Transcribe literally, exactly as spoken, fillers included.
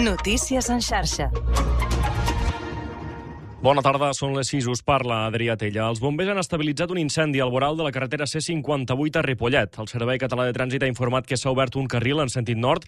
Notícies en xarxa. Bona tarda, són les sis, us parla Adrià Tella. Els bombers han estabilitzat un incendi al voral de la carretera C cinquanta-vuit a Ripollet. El Servei Català de Trànsit ha informat que s'ha obert un carril en sentit nord